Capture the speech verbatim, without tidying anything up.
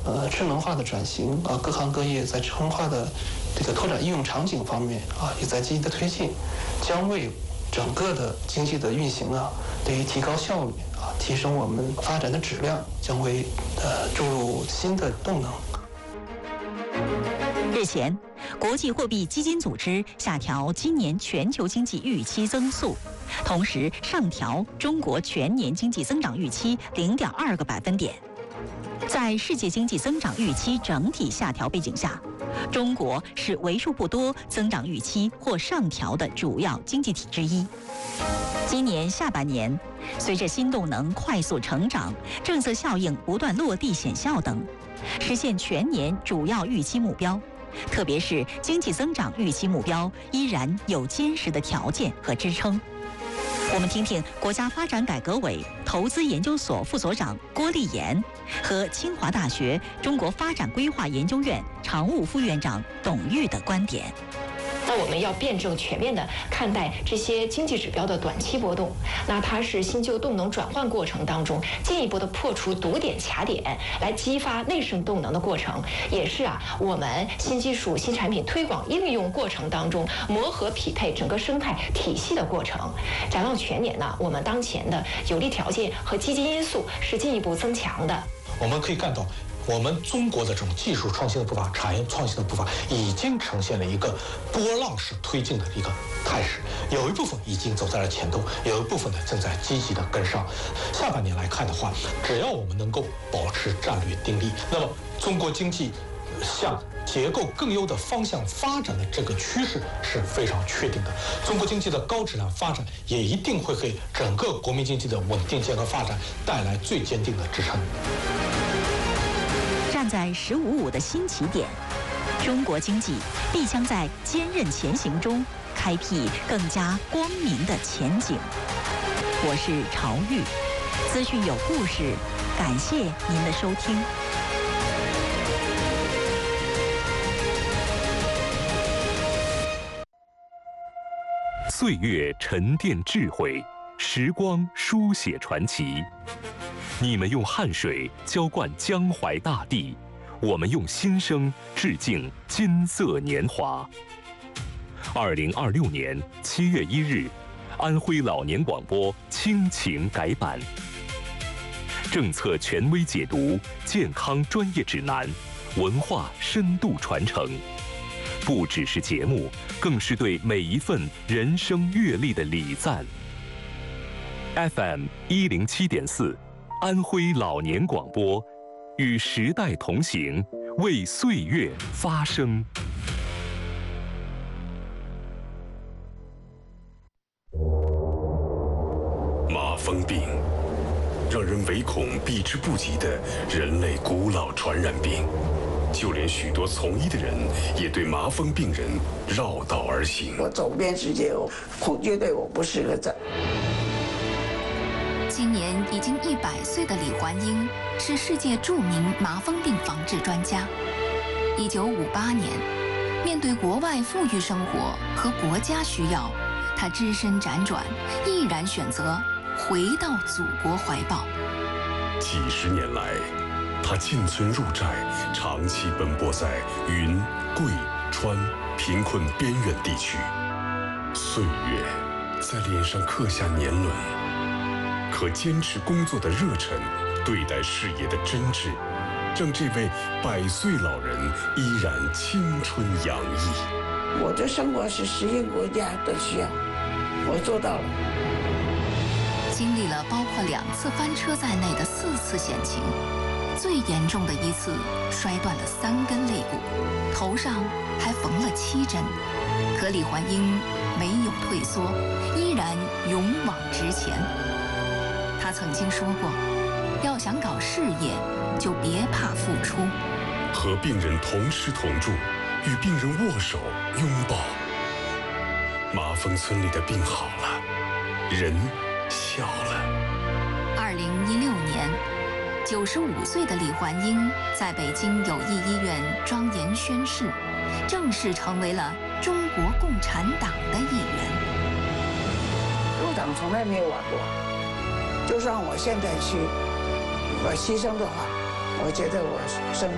呃智能化的转型啊，各行各业在智能化的这个拓展应用场景方面啊，也在积极的推进，将为整个的经济的运行啊，对于提高效率啊，提升我们发展的质量，将会呃注入新的动能。 日前，国际货币基金组织下调今年全球经济预期增速，同时上调中国全年经济增长预期零点二个百分点。在世界经济增长预期整体下调背景下，中国是为数不多增长预期或上调的主要经济体之一。今年下半年，随着新动能快速成长，政策效应不断落地显效等，实现全年主要预期目标，特别是经济增长预期目标依然有坚实的条件和支撑。我们听听国家发展改革委投资研究所副所长郭立言和清华大学中国发展规划研究院常务副院长董玉的观点。 那我们要辩证全面地看待这些经济指标的短期波动，那它是新旧动能转换过程当中进一步的破除堵点卡点，来激发内生动能的过程，也是啊我们新技术新产品推广应用过程当中磨合匹配整个生态体系的过程。展望全年呢，我们当前的有利条件和积极因素是进一步增强的。 我们可以看到，我们中国的这种技术创新的步伐、产业创新的步伐，已经呈现了一个波浪式推进的一个态势。有一部分已经走在了前头，有一部分呢正在积极的跟上。下半年来看的话，只要我们能够保持战略定力，那么中国经济向结构更优的方向发展的这个趋势是非常确定的。中国经济的高质量发展也一定会给整个国民经济的稳定健康发展带来最坚定的支撑。 站在“十五五”的新起点，中国经济必将在坚韧前行中开辟更加光明的前景。我是朝玉，资讯有故事，感谢您的收听。 岁月沉淀智慧，时光书写传奇。你们用汗水浇灌江淮大地，我们用心声致敬金色年华。二零二六年七月一日，安徽老年广播亲情改版，政策权威解读，健康专业指南，文化深度传承。不只是节目，更是对每一份人生阅历的礼赞。F M 一零七点四。安徽老年广播，与时代同行，为岁月发声。 麻风病，让人唯恐避之不及的人类古老传染病，就连许多从医的人也对麻风病人绕道而行。 我走遍世界，我恐惧对我不适合走。 今年已经一百岁的李焕英是世界著名麻风病防治专家。一九五八年，面对国外富裕生活和国家需要，他只身辗转，毅然选择回到祖国怀抱。 几十年来，他进村入寨，长期奔波在云、贵、川贫困边远地区，岁月在脸上刻下年轮。可坚持工作的热忱，对待事业的真挚，让这位百岁老人依然青春洋溢。 我的生活是适应国家的需要，我做到了。 经历了包括两次翻车在内的四次险情，最严重的一次摔断了三根肋骨，头上还缝了七针。可李焕英没有退缩，依然勇往直前。他曾经说过，要想搞事业，就别怕付出。 和病人同吃同住，与病人握手拥抱。麻风村里的病好了，人笑了。 二零一六年，九十五岁的李焕英在北京友谊医院庄严宣誓，正式成为了中国共产党的一员。 入党从来没有晚过。就算我现在去，我牺牲的话，我觉得我生命